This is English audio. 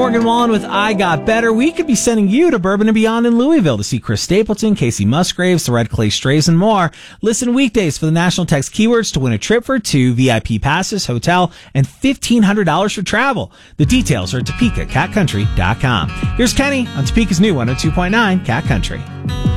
Morgan Wallen with I Got Better. We could be sending you to Bourbon and Beyond in Louisville to see Chris Stapleton, Casey Musgraves, the Red Clay Strays, and more. Listen weekdays for the National Text keywords to win a trip for two, VIP passes, hotel, and $1,500 for travel. The details are at TopekaCatCountry.com. Here's Kenny on Topeka's new 102.9 Cat Country.